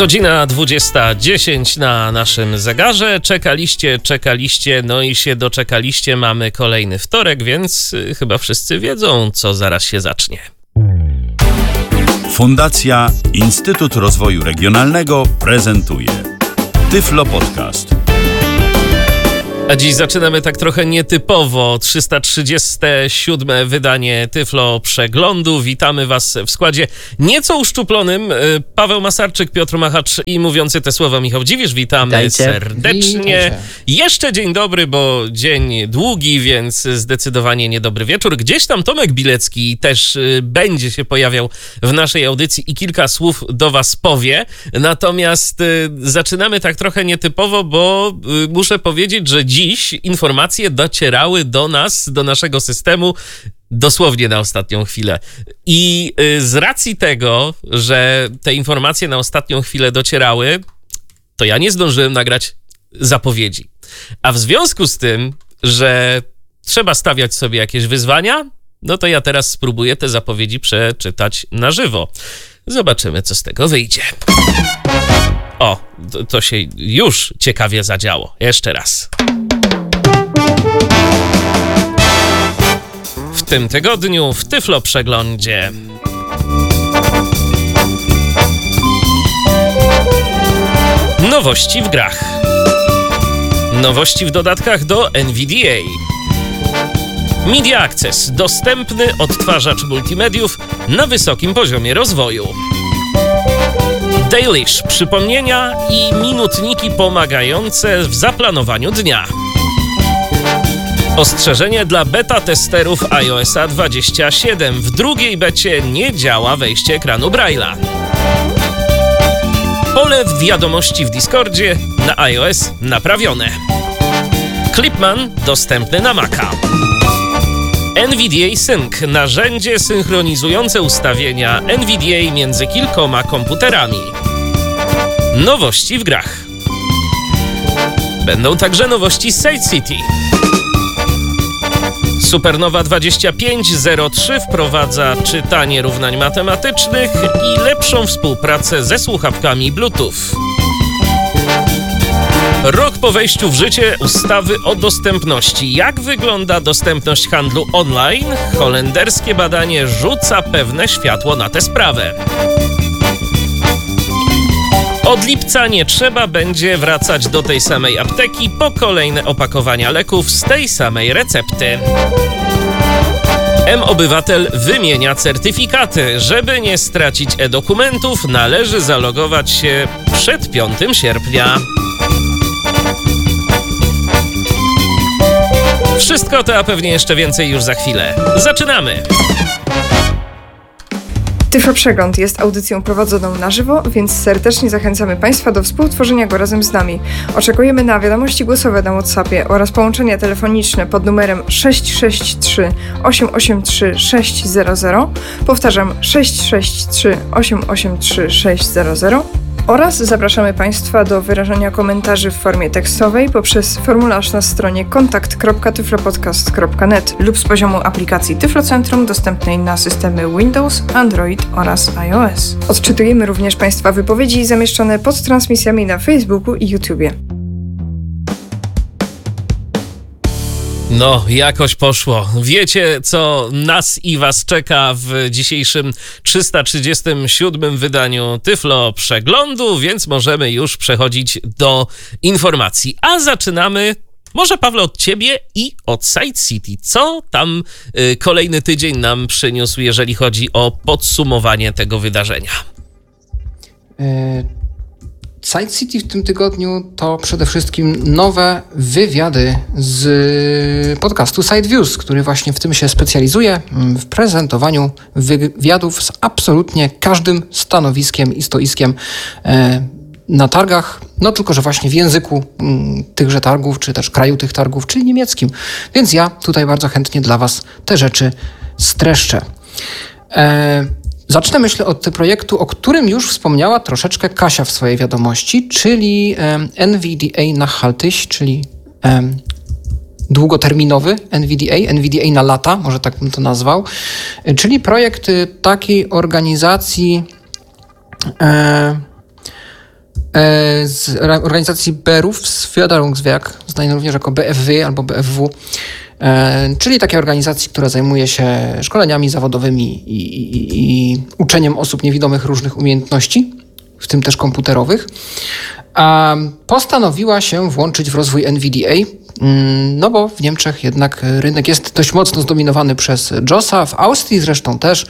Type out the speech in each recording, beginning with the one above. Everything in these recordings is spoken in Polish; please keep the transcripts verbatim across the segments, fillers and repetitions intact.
Godzina dwudziesta dziesięć na naszym zegarze. Czekaliście, czekaliście, no i się doczekaliście. Mamy kolejny wtorek, więc chyba wszyscy wiedzą, co zaraz się zacznie. Fundacja Instytut Rozwoju Regionalnego prezentuje Tyflo Podcast. A dziś zaczynamy tak trochę nietypowo. trzysta trzydzieste siódme wydanie Tyflo Przeglądu. Witamy Was w składzie nieco uszczuplonym. Paweł Masarczyk, Piotr Machacz i mówiący te słowa Michał Dziwisz. Witamy Dajcie. serdecznie. Witajcie. Jeszcze dzień dobry, bo dzień długi, więc zdecydowanie niedobry wieczór. Gdzieś tam Tomek Bilecki też będzie się pojawiał w naszej audycji i kilka słów do Was powie. Natomiast zaczynamy tak trochę nietypowo, bo muszę powiedzieć, że dziś Dziś informacje docierały do nas, do naszego systemu dosłownie na ostatnią chwilę. I z racji tego, że te informacje na ostatnią chwilę docierały, to ja nie zdążyłem nagrać zapowiedzi. A w związku z tym, że trzeba stawiać sobie jakieś wyzwania, no to ja teraz spróbuję te zapowiedzi przeczytać na żywo. Zobaczymy, co z tego wyjdzie. O, to, to się już ciekawie zadziało. Jeszcze raz. W tym tygodniu w Tyflo Przeglądzie nowości w grach, nowości w dodatkach do N V D A, Media Access, dostępny odtwarzacz multimediów na wysokim poziomie rozwoju, Dailish, przypomnienia i minutniki pomagające w zaplanowaniu dnia. Ostrzeżenie dla beta testerów iOS-a dwadzieścia siedem. W drugiej becie nie działa wejście ekranu Braille'a. Pole wiadomości w Discordzie na iOS naprawione. Clipman dostępny na Maca. N V D A Sync, narzędzie synchronizujące ustawienia N V D A między kilkoma komputerami. Nowości w grach. Będą także nowości Side City. Supernowa dwadzieścia pięć zero trzy wprowadza czytanie równań matematycznych i lepszą współpracę ze słuchawkami Bluetooth. Rok po wejściu w życie ustawy o dostępności. Jak wygląda dostępność handlu online? Holenderskie badanie rzuca pewne światło na tę sprawę. Od lipca nie trzeba będzie wracać do tej samej apteki po kolejne opakowania leków z tej samej recepty. M-Obywatel wymienia certyfikaty. Żeby nie stracić e-dokumentów, należy zalogować się przed piątego sierpnia. Wszystko to, a pewnie jeszcze więcej już za chwilę. Zaczynamy! Tyflo Przegląd jest audycją prowadzoną na żywo, więc serdecznie zachęcamy Państwa do współtworzenia go razem z nami. Oczekujemy na wiadomości głosowe na WhatsAppie oraz połączenia telefoniczne pod numerem sześć sześć trzy osiem osiem trzy sześć zero zero. Powtarzam sześć sześć trzy osiem osiem trzy sześć zero zero. Oraz zapraszamy Państwa do wyrażania komentarzy w formie tekstowej poprzez formularz na stronie kontakt kropka tyflopodcast kropka net lub z poziomu aplikacji Tyflo Centrum dostępnej na systemy Windows, Android oraz iOS. Odczytujemy również Państwa wypowiedzi zamieszczone pod transmisjami na Facebooku i YouTubie. No, jakoś poszło. Wiecie, co nas i was czeka w dzisiejszym trzysta trzydziestym siódmym wydaniu Tyflo Przeglądu, więc możemy już przechodzić do informacji. A zaczynamy, może Pawle, od ciebie i od Side City. Co tam y, kolejny tydzień nam przyniósł, jeżeli chodzi o podsumowanie tego wydarzenia? Y- Side City w tym tygodniu to przede wszystkim nowe wywiady z podcastu Side Views, który właśnie w tym się specjalizuje, w prezentowaniu wywiadów z absolutnie każdym stanowiskiem i stoiskiem na targach, no tylko że właśnie w języku tychże targów, czy też kraju tych targów, czyli niemieckim. Więc ja tutaj bardzo chętnie dla Was te rzeczy streszczę. Zacznę, myślę, od projektu, o którym już wspomniała troszeczkę Kasia w swojej wiadomości, czyli N V D A Nachhaltig, czyli um, długoterminowy N V D A, N V D A na lata, może tak bym to nazwał, czyli projekt takiej organizacji, e, z organizacji Berufsförderungswerk, znany również jako B F W albo B F W, czyli takiej organizacji, która zajmuje się szkoleniami zawodowymi i, i, i uczeniem osób niewidomych różnych umiejętności, w tym też komputerowych, a postanowiła się włączyć w rozwój N V D A, no bo w Niemczech jednak rynek jest dość mocno zdominowany przez JOSa, w Austrii zresztą też.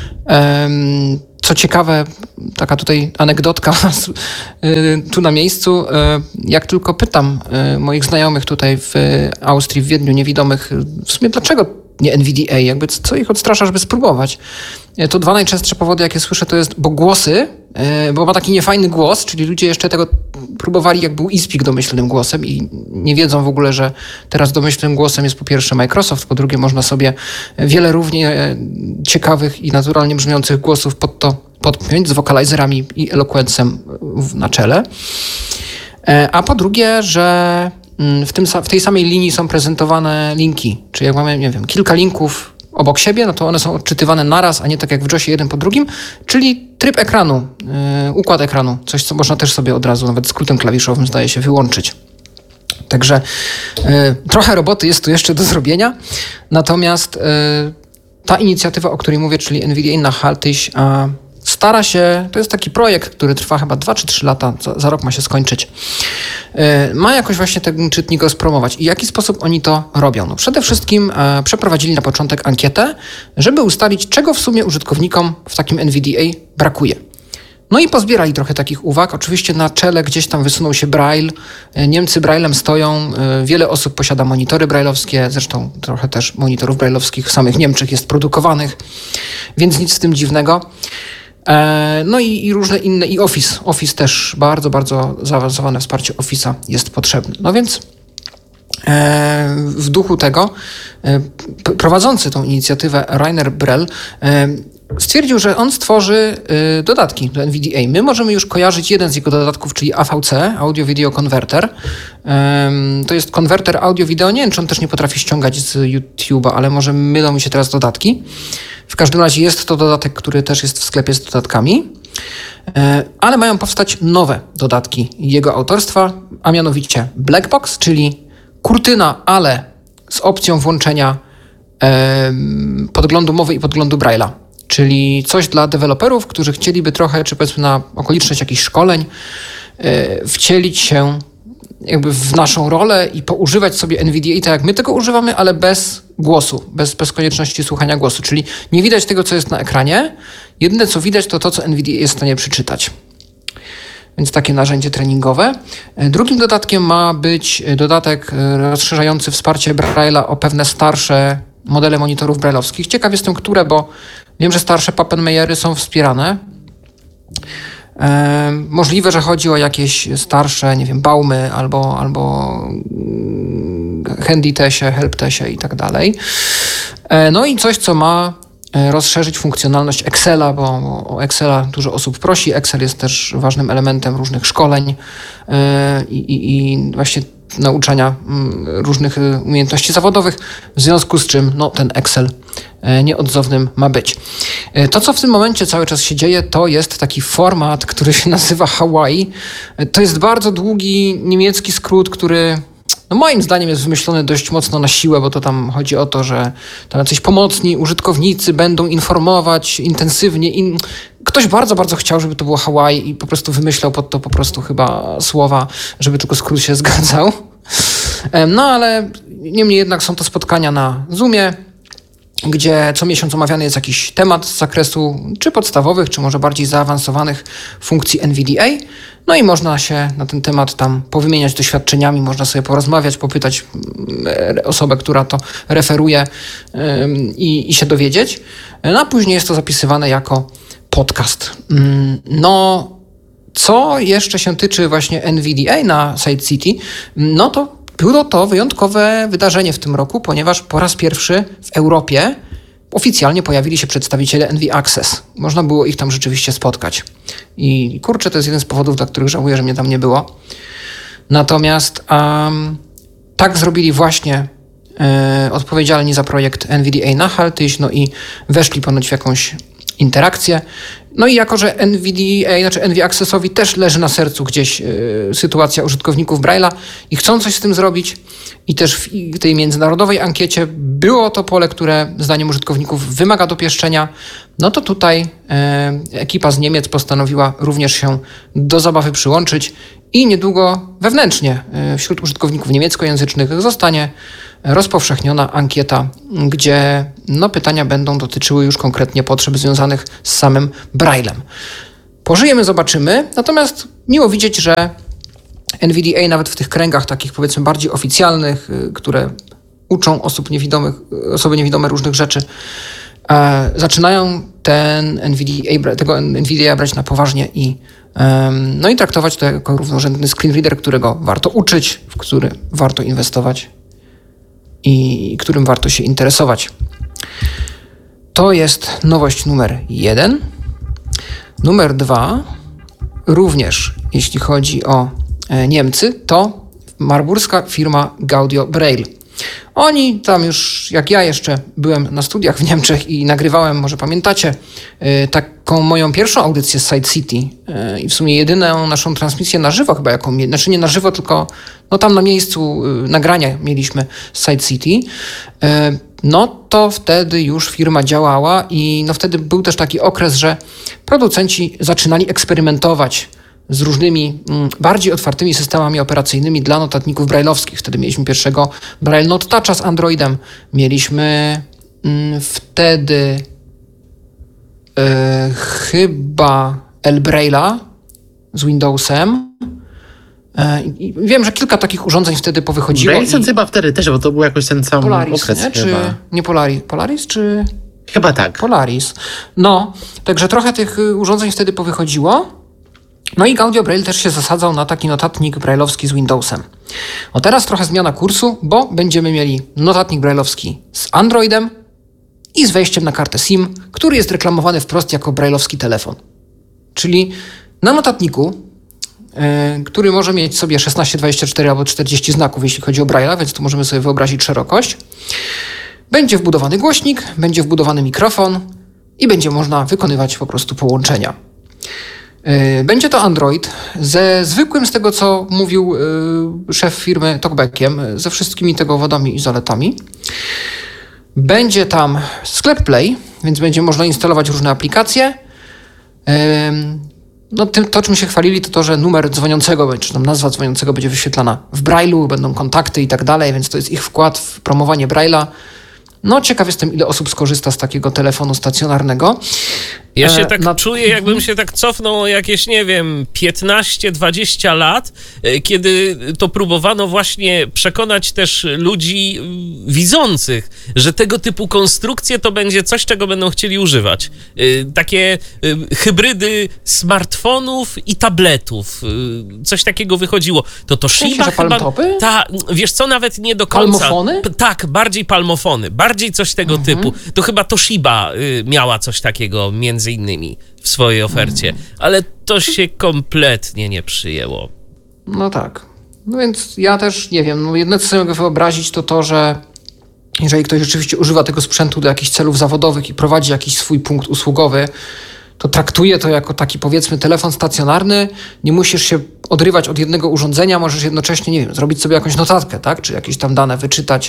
Co ciekawe, taka tutaj anegdotka tu na miejscu, jak tylko pytam moich znajomych tutaj w Austrii, w Wiedniu, niewidomych, w sumie dlaczego nie N V D A, jakby co ich odstrasza, żeby spróbować, to dwa najczęstsze powody, jakie słyszę, to jest, bo głosy, bo ma taki niefajny głos, czyli ludzie jeszcze tego próbowali, jak był ISPIK domyślnym głosem i nie wiedzą w ogóle, że teraz domyślnym głosem jest po pierwsze Microsoft, po drugie można sobie wiele równie ciekawych i naturalnie brzmiących głosów pod to podpiąć z wokalizerami i eloquencem na czele. A po drugie, że w, tym, w tej samej linii są prezentowane linki, czyli jak mamy, nie wiem, kilka linków obok siebie, no to one są odczytywane naraz, a nie tak jak w JOSie jeden po drugim, czyli tryb ekranu, yy, układ ekranu, coś co można też sobie od razu, nawet skrótem klawiszowym zdaje się wyłączyć. Także yy, trochę roboty jest tu jeszcze do zrobienia, natomiast yy, ta inicjatywa, o której mówię, czyli N V D A Nachhaltig, a stara się, to jest taki projekt, który trwa chyba dwa czy trzy lata, za, za rok ma się skończyć. Yy, ma jakoś właśnie ten czytnik rozpromować. I w jaki sposób oni to robią? No przede wszystkim e, przeprowadzili na początek ankietę, żeby ustalić, czego w sumie użytkownikom w takim N V D A brakuje. No i pozbierali trochę takich uwag. Oczywiście na czele gdzieś tam wysunął się Braille. Niemcy Braillem stoją. Wiele osób posiada monitory brailleowskie. Zresztą trochę też monitorów brailleowskich w samych Niemczech jest produkowanych, więc nic z tym dziwnego. No i, i różne inne, i Office. Office też bardzo, bardzo zaawansowane wsparcie Office'a jest potrzebne. No więc w duchu tego prowadzący tą inicjatywę Rainer Brell stwierdził, że on stworzy dodatki do N V D A. My możemy już kojarzyć jeden z jego dodatków, czyli A V C, Audio Video Converter. To jest konwerter audio-wideo. Nie wiem, czy on też nie potrafi ściągać z YouTube'a, ale może mylą mi się teraz dodatki. W każdym razie jest to dodatek, który też jest w sklepie z dodatkami. Ale mają powstać nowe dodatki jego autorstwa, a mianowicie Blackbox, czyli kurtyna, ale z opcją włączenia podglądu mowy i podglądu Braille'a. Czyli coś dla deweloperów, którzy chcieliby trochę, czy powiedzmy na okoliczność jakichś szkoleń, yy, wcielić się jakby w naszą rolę i poużywać sobie N V D A tak jak my tego używamy, ale bez głosu, bez, bez konieczności słuchania głosu. Czyli nie widać tego, co jest na ekranie. Jedyne, co widać, to to, co N V D A jest w stanie przeczytać. Więc takie narzędzie treningowe. Drugim dodatkiem ma być dodatek rozszerzający wsparcie Braille'a o pewne starsze modele monitorów brailleowskich. Ciekaw jestem, które, bo wiem, że starsze Pappenmeyery są wspierane. E, możliwe, że chodzi o jakieś starsze, nie wiem, Baumy albo, albo Handytesie, Helptesie i tak dalej. E, no i coś, co ma rozszerzyć funkcjonalność Excela, bo o Excela dużo osób prosi. Excel jest też ważnym elementem różnych szkoleń e, i, i właśnie nauczania różnych umiejętności zawodowych, w związku z czym no, ten Excel nieodzownym ma być. To, co w tym momencie cały czas się dzieje, to jest taki format, który się nazywa Hawaii. To jest bardzo długi niemiecki skrót, który no moim zdaniem jest wymyślony dość mocno na siłę, bo to tam chodzi o to, że tam jacyś pomocni użytkownicy będą informować intensywnie. In... Ktoś bardzo, bardzo chciał, żeby to było Hawaii i po prostu wymyślał pod to po prostu chyba słowa, żeby tylko skrót się zgadzał. No ale niemniej jednak są to spotkania na Zoomie, gdzie co miesiąc omawiany jest jakiś temat z zakresu czy podstawowych, czy może bardziej zaawansowanych funkcji N V D A. No i można się na ten temat tam powymieniać doświadczeniami, można sobie porozmawiać, popytać osobę, która to referuje i, i się dowiedzieć. No a później jest to zapisywane jako podcast. No, co jeszcze się tyczy właśnie N V D A na Side City, no to było to wyjątkowe wydarzenie w tym roku, ponieważ po raz pierwszy w Europie oficjalnie pojawili się przedstawiciele N V Access. Można było ich tam rzeczywiście spotkać. I kurczę, to jest jeden z powodów, dla których żałuję, że mnie tam nie było. Natomiast um, tak zrobili właśnie e, odpowiedzialni za projekt N V D A Nachhaltig, no i weszli ponoć w jakąś interakcje. No i jako, że N V D A, znaczy N V Accessowi też leży na sercu gdzieś y, sytuacja użytkowników Braille'a i chcą coś z tym zrobić i też w tej międzynarodowej ankiecie było to pole, które zdaniem użytkowników wymaga dopieszczenia, no to tutaj y, ekipa z Niemiec postanowiła również się do zabawy przyłączyć i niedługo wewnętrznie y, wśród użytkowników niemieckojęzycznych zostanie rozpowszechniona ankieta, gdzie no, pytania będą dotyczyły już konkretnie potrzeb związanych z samym Braillem. Pożyjemy, zobaczymy. Natomiast miło widzieć, że N V D A nawet w tych kręgach takich powiedzmy bardziej oficjalnych, które uczą osób niewidomych, osoby niewidome różnych rzeczy, e, zaczynają ten N V D A, tego N V D A brać na poważnie i, e, no i traktować to jako równorzędny screen reader, którego warto uczyć, w który warto inwestować i którym warto się interesować. To jest nowość numer jeden. Numer dwa, również jeśli chodzi o Niemcy, to marburska firma Gaudio Braille. Oni tam już, jak ja jeszcze byłem na studiach w Niemczech i nagrywałem, może pamiętacie, taką moją pierwszą audycję z Side City i w sumie jedyną naszą transmisję na żywo chyba, jaką, znaczy nie na żywo, tylko no tam na miejscu nagrania mieliśmy z Side City, no to wtedy już firma działała i no wtedy był też taki okres, że producenci zaczynali eksperymentować z różnymi m, bardziej otwartymi systemami operacyjnymi dla notatników brailleowskich. Wtedy mieliśmy pierwszego Braille Note Toucha z Androidem. Mieliśmy m, wtedy e, chyba El Braille'a z Windowsem. E, i wiem, że kilka takich urządzeń wtedy powychodziło. Braille i... chyba wtedy też, bo to był jakoś ten sam Polaris, okres nie? Czy chyba. nie Polaris? Polaris czy... Chyba tak. Polaris. No, także trochę tych urządzeń wtedy powychodziło. No i Gaudio Braille też się zasadzał na taki notatnik brailleowski z Windowsem. O teraz trochę zmiana kursu, bo będziemy mieli notatnik brailleowski z Androidem i z wejściem na kartę SIM, który jest reklamowany wprost jako brailleowski telefon. Czyli na notatniku, yy, który może mieć sobie szesnaście, dwadzieścia cztery albo czterdzieści znaków, jeśli chodzi o Braille'a, więc tu możemy sobie wyobrazić szerokość, będzie wbudowany głośnik, będzie wbudowany mikrofon i będzie można wykonywać po prostu połączenia. Będzie to Android ze zwykłym, z tego co mówił yy, szef firmy, talkbackiem, ze wszystkimi tego wadami i zaletami. Będzie tam sklep Play, więc będzie można instalować różne aplikacje. Yy, no, tym, to, czym się chwalili, to to, że numer dzwoniącego, czy tam nazwa dzwoniącego będzie wyświetlana w Braille'u, będą kontakty i tak dalej, więc to jest ich wkład w promowanie Braille'a. No, ciekaw jestem, ile osób skorzysta z takiego telefonu stacjonarnego. Ja się tak e, na... czuję, jakbym się tak cofnął o jakieś, nie wiem, piętnaście dwadzieścia lat, kiedy to próbowano właśnie przekonać też ludzi widzących, że tego typu konstrukcje to będzie coś, czego będą chcieli używać. Takie hybrydy smartfonów i tabletów. Coś takiego wychodziło. To Toshiba chyba... Palmtopy? Ta, wiesz co, nawet nie do końca. Palmofony? P- tak, bardziej palmofony. Bardziej coś tego mhm. typu. To chyba Toshiba y, miała coś takiego między innymi w swojej ofercie, mhm. ale to się kompletnie nie przyjęło. No tak. No więc ja też nie wiem, no jedno co sobie mogę wyobrazić to to, że jeżeli ktoś rzeczywiście używa tego sprzętu do jakichś celów zawodowych i prowadzi jakiś swój punkt usługowy, to traktuje to jako taki powiedzmy telefon stacjonarny, nie musisz się odrywać od jednego urządzenia, możesz jednocześnie, nie wiem, zrobić sobie jakąś notatkę, tak, czy jakieś tam dane wyczytać.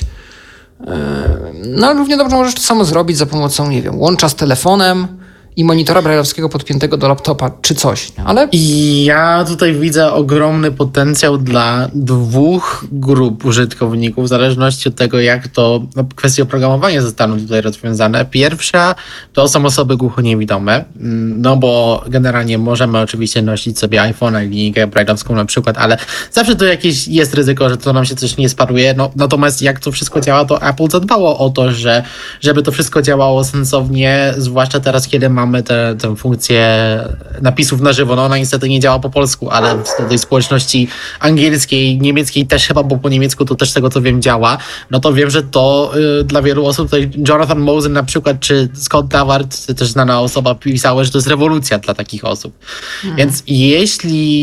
No równie dobrze możesz to samo zrobić za pomocą, nie wiem, łącza z telefonem i monitora brailleowskiego podpiętego do laptopa, czy coś, ale... I ja tutaj widzę ogromny potencjał dla dwóch grup użytkowników, w zależności od tego, jak to no, kwestie oprogramowania zostaną tutaj rozwiązane. Pierwsza to są osoby głuchoniewidome, no bo generalnie możemy oczywiście nosić sobie iPhone'a i linijkę brailleowską na przykład, ale zawsze to jakieś jest ryzyko, że to nam się coś nie sparuje. No, natomiast jak to wszystko działa, to Apple zadbało o to, że żeby to wszystko działało sensownie, zwłaszcza teraz, kiedy mamy mamy tę, tę funkcję napisów na żywo. No ona niestety nie działa po polsku, ale w tej społeczności angielskiej, niemieckiej też chyba, bo po niemiecku to też z tego co wiem działa, no to wiem, że to y, dla wielu osób, tutaj Jonathan Mosen na przykład, czy Scott Davart, też znana osoba, pisały, że to jest rewolucja dla takich osób. Mhm. Więc jeśli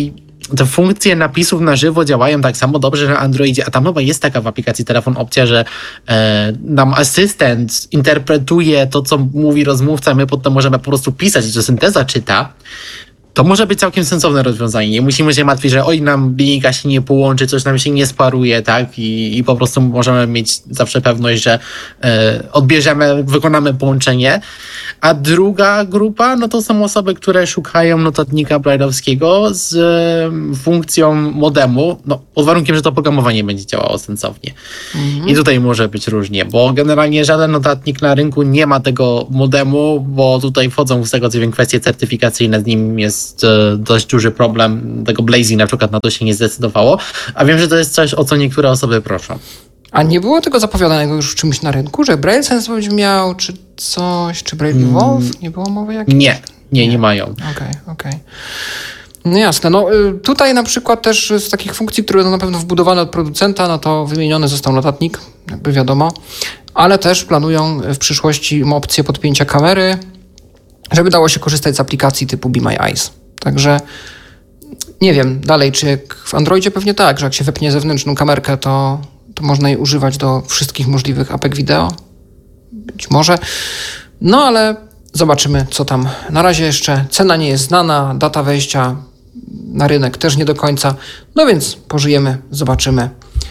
te funkcje napisów na żywo działają tak samo dobrze na Androidzie, a tam chyba jest taka w aplikacji telefon opcja, że e, nam asystent interpretuje to, co mówi rozmówca, my potem możemy po prostu pisać, że synteza czyta. To może być całkiem sensowne rozwiązanie. Nie musimy się martwić, że oj, nam linijka się nie połączy, coś nam się nie sparuje, tak? I, i po prostu możemy mieć zawsze pewność, że e, odbierzemy, wykonamy połączenie. A druga grupa, no to są osoby, które szukają notatnika braille'owskiego z e, funkcją modemu, no pod warunkiem, że to oprogramowanie będzie działało sensownie. Mhm. I tutaj może być różnie, bo generalnie żaden notatnik na rynku nie ma tego modemu, bo tutaj wchodzą z tego co wiem kwestie certyfikacyjne, z nim jest jest dość duży problem. Tego Blazy na przykład na to się nie zdecydowało. A wiem, że to jest coś, o co niektóre osoby proszą. A nie było tego zapowiadanego już czymś na rynku, że Braille Sense będzie miał, czy coś, czy Braille Evolve? Nie było mowy jakiejś? Nie, nie, nie mają. Okej, okay, okej. Okay. No jasne. No tutaj na przykład też z takich funkcji, które będą na pewno wbudowane od producenta, no to wymieniony został notatnik, jakby wiadomo, ale też planują w przyszłości opcję podpięcia kamery, żeby dało się korzystać z aplikacji typu Be My Eyes. Także nie wiem dalej, czy jak w Androidzie pewnie tak, że jak się wepnie zewnętrzną kamerkę, to, to można jej używać do wszystkich możliwych apek wideo. Być może. No ale zobaczymy, co tam. Na razie jeszcze cena nie jest znana, data wejścia na rynek też nie do końca. No więc pożyjemy, zobaczymy,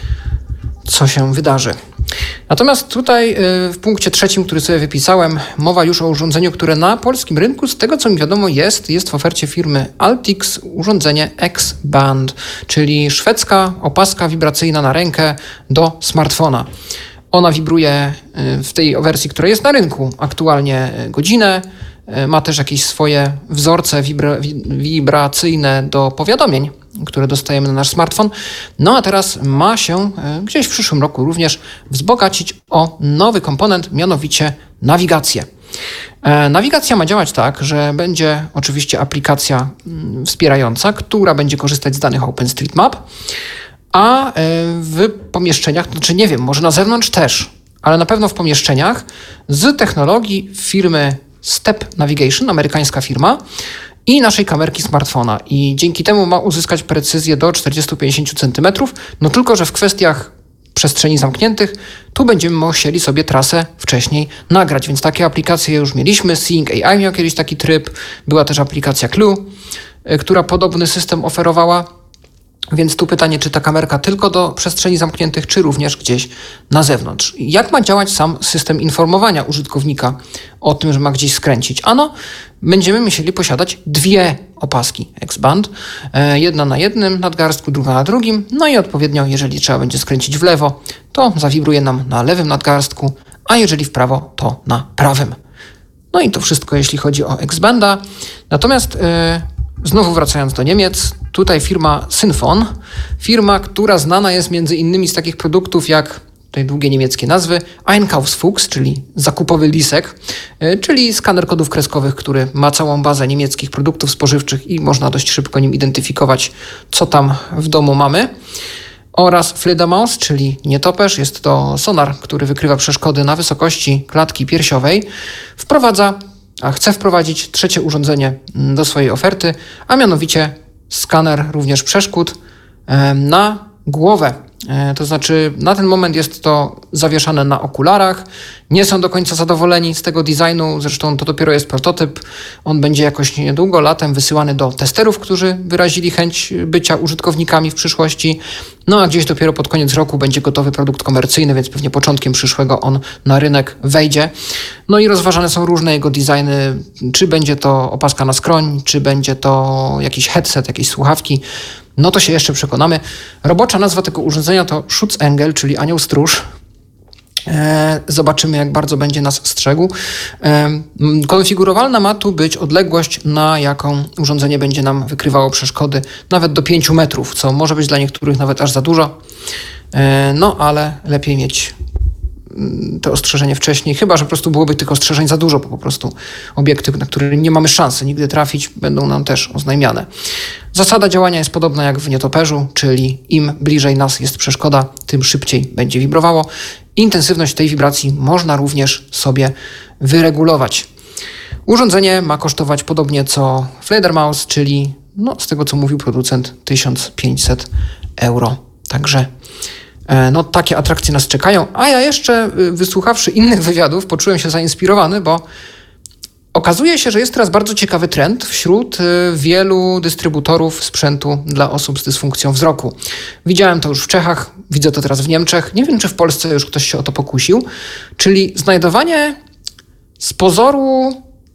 co się wydarzy. Natomiast tutaj w punkcie trzecim, który sobie wypisałem, mowa już o urządzeniu, które na polskim rynku, z tego co mi wiadomo jest, jest w ofercie firmy Altix urządzenie X-Band, czyli szwedzka opaska wibracyjna na rękę do smartfona. Ona wibruje w tej wersji, która jest na rynku aktualnie godzinę, ma też jakieś swoje wzorce wibra- wibracyjne do powiadomień, które dostajemy na nasz smartfon. No a teraz ma się gdzieś w przyszłym roku również wzbogacić o nowy komponent, mianowicie nawigację. E, nawigacja ma działać tak, że będzie oczywiście aplikacja m, wspierająca, która będzie korzystać z danych OpenStreetMap, a e, w pomieszczeniach, znaczy nie wiem, może na zewnątrz też, ale na pewno w pomieszczeniach z technologii firmy Step Navigation, amerykańska firma, i naszej kamerki smartfona. I dzięki temu ma uzyskać precyzję do czterdzieści do pięćdziesięciu centymetrów, no tylko że w kwestiach przestrzeni zamkniętych, tu będziemy musieli sobie trasę wcześniej nagrać, więc takie aplikacje już mieliśmy. Seeing A I miał kiedyś taki tryb, była też aplikacja Clue, która podobny system oferowała. Więc tu pytanie, czy ta kamerka tylko do przestrzeni zamkniętych, czy również gdzieś na zewnątrz. Jak ma działać sam system informowania użytkownika o tym, że ma gdzieś skręcić? Ano, będziemy musieli posiadać dwie opaski X-Band. Jedna na jednym nadgarstku, druga na drugim. No i odpowiednio, jeżeli trzeba będzie skręcić w lewo, to zawibruje nam na lewym nadgarstku, a jeżeli w prawo, to na prawym. No i to wszystko, jeśli chodzi o X-Banda. Natomiast... Yy, Znowu wracając do Niemiec, tutaj firma Synfon, firma, która znana jest między innymi z takich produktów jak, tutaj długie niemieckie nazwy, Einkaufsfuchs, czyli zakupowy lisek, czyli skaner kodów kreskowych, który ma całą bazę niemieckich produktów spożywczych i można dość szybko nim identyfikować, co tam w domu mamy. Oraz Fledermaus, czyli nietoperz, jest to sonar, który wykrywa przeszkody na wysokości klatki piersiowej, wprowadza a chce wprowadzić trzecie urządzenie do swojej oferty, a mianowicie skaner również przeszkód na głowę. To znaczy na ten moment jest to zawieszane na okularach. Nie są do końca zadowoleni z tego designu, zresztą to dopiero jest prototyp. On będzie jakoś niedługo, latem wysyłany do testerów, którzy wyrazili chęć bycia użytkownikami w przyszłości. No a gdzieś dopiero pod koniec roku będzie gotowy produkt komercyjny, więc pewnie początkiem przyszłego on na rynek wejdzie. No i rozważane są różne jego designy, czy będzie to opaska na skroń, czy będzie to jakiś headset, jakieś słuchawki. No to się jeszcze przekonamy. Robocza nazwa tego urządzenia to Schutzengel, czyli anioł stróż. E, zobaczymy, jak bardzo będzie nas strzegł. E, konfigurowalna ma tu być odległość, na jaką urządzenie będzie nam wykrywało przeszkody, nawet do pięciu metrów, co może być dla niektórych nawet aż za dużo. E, no, ale lepiej mieć to ostrzeżenie wcześniej, chyba że po prostu byłoby tych ostrzeżeń za dużo, bo po prostu obiekty, na które nie mamy szansy nigdy trafić, będą nam też oznajmiane. Zasada działania jest podobna jak w nietoperzu, czyli im bliżej nas jest przeszkoda, tym szybciej będzie wibrowało. Intensywność tej wibracji można również sobie wyregulować. Urządzenie ma kosztować podobnie co Fledermaus, czyli no z tego co mówił producent, tysiąc pięćset euro. Także no takie atrakcje nas czekają. A ja jeszcze, wysłuchawszy innych wywiadów, poczułem się zainspirowany, bo okazuje się, że jest teraz bardzo ciekawy trend wśród wielu dystrybutorów sprzętu dla osób z dysfunkcją wzroku. Widziałem to już w Czechach, widzę to teraz w Niemczech. Nie wiem, czy w Polsce już ktoś się o to pokusił. Czyli znajdowanie z pozoru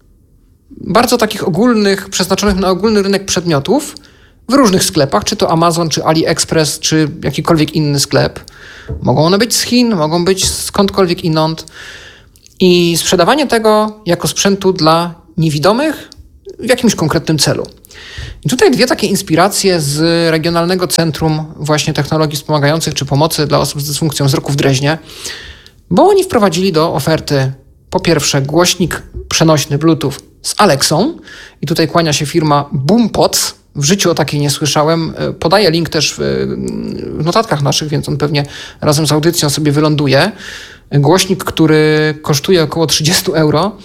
bardzo takich ogólnych, przeznaczonych na ogólny rynek przedmiotów w różnych sklepach, czy to Amazon, czy AliExpress, czy jakikolwiek inny sklep. Mogą one być z Chin, mogą być skądkolwiek inąd. I sprzedawanie tego jako sprzętu dla niewidomych w jakimś konkretnym celu. I tutaj dwie takie inspiracje z Regionalnego Centrum właśnie Technologii Wspomagających czy Pomocy dla Osób z Dysfunkcją Wzroku w Dreźnie, bo oni wprowadzili do oferty po pierwsze głośnik przenośny Bluetooth z Alexą i tutaj kłania się firma BoomPods. W życiu o takiej nie słyszałem. Podaję link też w notatkach naszych, więc on pewnie razem z audycją sobie wyląduje. Głośnik, który kosztuje około trzydzieści euro.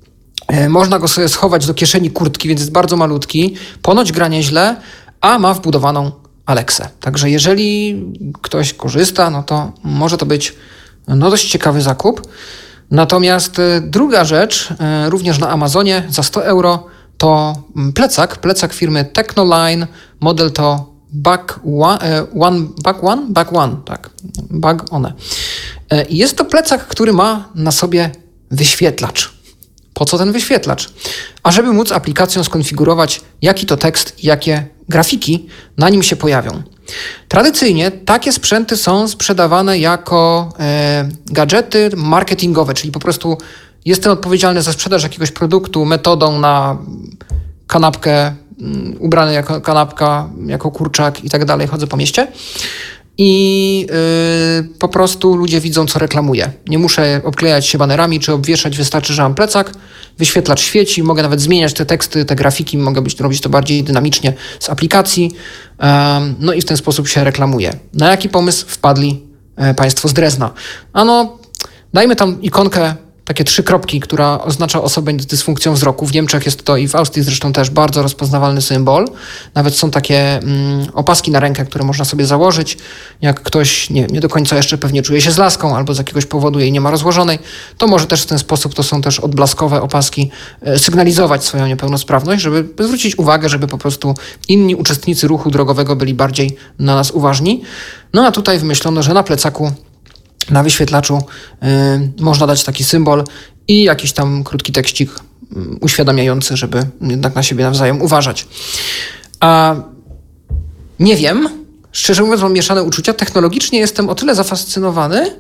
Można go sobie schować do kieszeni kurtki, więc jest bardzo malutki. Ponoć gra nieźle, a ma wbudowaną Alexę. Także jeżeli ktoś korzysta, no to może to być no dość ciekawy zakup. Natomiast druga rzecz, również na Amazonie za sto euro, to plecak, plecak firmy Technoline, model to Bag One, one, Bag One, Bag One, tak, Bag One. Jest to plecak, który ma na sobie wyświetlacz. Po co ten wyświetlacz? A żeby móc aplikacją skonfigurować, jaki to tekst i jakie grafiki na nim się pojawią. Tradycyjnie takie sprzęty są sprzedawane jako e, gadżety marketingowe, czyli po prostu jestem odpowiedzialny za sprzedaż jakiegoś produktu metodą na kanapkę, um, ubrany jako kanapka, jako kurczak i tak dalej, chodzę po mieście. I yy, po prostu ludzie widzą, co reklamuję. Nie muszę obklejać się banerami czy obwieszać, wystarczy, że mam plecak, wyświetlacz świeci, mogę nawet zmieniać te teksty, te grafiki, mogę być, robić to bardziej dynamicznie z aplikacji, yy, no i w ten sposób się reklamuje. Na jaki pomysł wpadli yy, Państwo z Drezna? Ano, dajmy tam ikonkę, takie trzy kropki, która oznacza osobę z dysfunkcją wzroku. W Niemczech jest to i w Austrii zresztą też bardzo rozpoznawalny symbol. Nawet są takie mm, opaski na rękę, które można sobie założyć. Jak ktoś nie, nie do końca jeszcze pewnie czuje się z laską albo z jakiegoś powodu jej nie ma rozłożonej, to może też w ten sposób, to są też odblaskowe opaski, e, sygnalizować swoją niepełnosprawność, żeby zwrócić uwagę, żeby po prostu inni uczestnicy ruchu drogowego byli bardziej na nas uważni. No a tutaj wymyślono, że na plecaku na wyświetlaczu y, można dać taki symbol i jakiś tam krótki tekścik y, uświadamiający, żeby jednak na siebie nawzajem uważać. A nie wiem, szczerze mówiąc mam mieszane uczucia. Technologicznie jestem o tyle zafascynowany,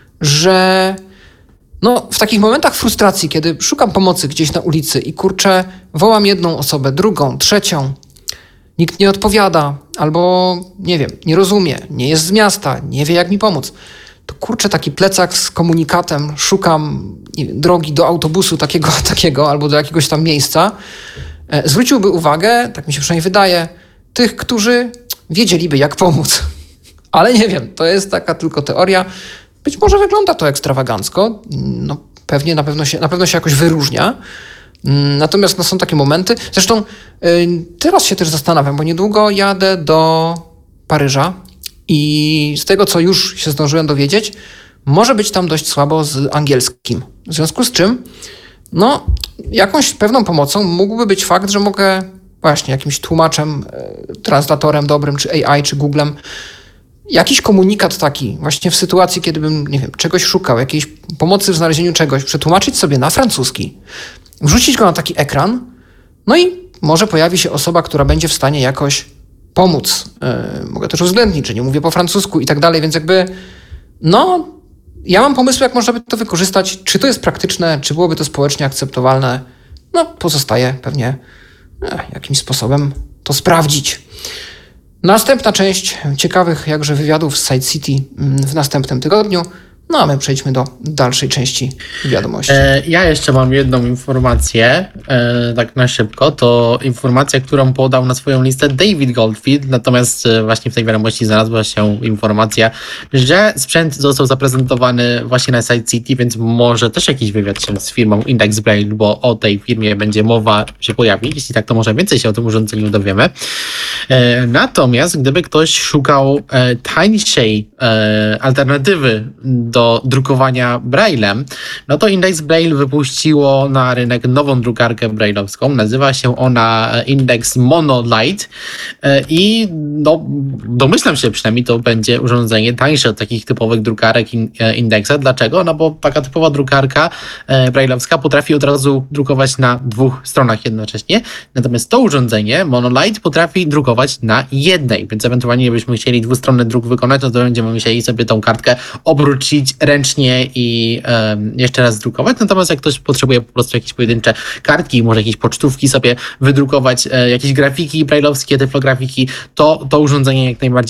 że no, w takich momentach frustracji, kiedy szukam pomocy gdzieś na ulicy i kurczę, wołam jedną osobę, drugą, trzecią, nikt nie odpowiada albo nie wiem, nie rozumie, nie jest z miasta, nie wie jak mi pomóc, to kurczę, taki plecak z komunikatem, szukam nie wiem, drogi do autobusu takiego, takiego albo do jakiegoś tam miejsca, e, zwróciłby uwagę, tak mi się przynajmniej wydaje, tych, którzy wiedzieliby jak pomóc. Ale nie wiem, to jest taka tylko teoria. Być może wygląda to ekstrawagancko, no pewnie na pewno się, na pewno się jakoś wyróżnia. Natomiast no, są takie momenty. Zresztą y, teraz się też zastanawiam, bo niedługo jadę do Paryża i z tego, co już się zdążyłem dowiedzieć, może być tam dość słabo z angielskim. W związku z czym, no, jakąś pewną pomocą mógłby być fakt, że mogę właśnie jakimś tłumaczem, y, translatorem dobrym, czy A I, czy Googlem, jakiś komunikat taki, właśnie w sytuacji, kiedy bym, nie wiem, czegoś szukał, jakiejś pomocy w znalezieniu czegoś, przetłumaczyć sobie na francuski, wrzucić go na taki ekran, no i może pojawi się osoba, która będzie w stanie jakoś pomóc. Yy, mogę też uwzględnić, że nie mówię po francusku i tak dalej, więc jakby, no, ja mam pomysły, jak można by to wykorzystać. Czy to jest praktyczne, czy byłoby to społecznie akceptowalne? No, pozostaje pewnie e, jakimś sposobem to sprawdzić. Następna część ciekawych jakże wywiadów z Side City w następnym tygodniu. No a my przejdźmy do dalszej części wiadomości. E, ja jeszcze mam jedną informację, e, tak na szybko. To informacja, którą podał na swoją listę David Goldfield, natomiast e, właśnie w tej wiadomości znalazła się informacja, że sprzęt został zaprezentowany właśnie na Side City, więc może też jakiś wywiad się z firmą Index Braille, bo o tej firmie będzie mowa się pojawi. Jeśli tak, to może więcej się o tym urządzeniu dowiemy. E, natomiast gdyby ktoś szukał e, tańszej e, alternatywy do drukowania Braillem, no to Index Braille wypuściło na rynek nową drukarkę brailleowską. Nazywa się ona Index Monolight i no, domyślam się przynajmniej, to będzie urządzenie tańsze od takich typowych drukarek in, Indexa. Dlaczego? No bo taka typowa drukarka brailleowska potrafi od razu drukować na dwóch stronach jednocześnie, natomiast to urządzenie Monolight potrafi drukować na jednej, więc ewentualnie jakbyśmy chcieli dwustronny druk wykonać, no to będziemy musieli sobie tą kartkę obrócić ręcznie i um, jeszcze raz drukować. Natomiast jak ktoś potrzebuje po prostu jakieś pojedyncze kartki, może jakieś pocztówki sobie wydrukować, e, jakieś grafiki brailleowskie, tyflografiki, to to urządzenie jak najbardziej